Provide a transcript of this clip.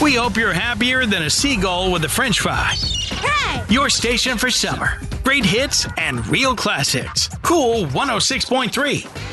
We hope you're happier than a seagull with a french fry. Hey! Your station for summer. Great hits and real classics. Cool 106.3.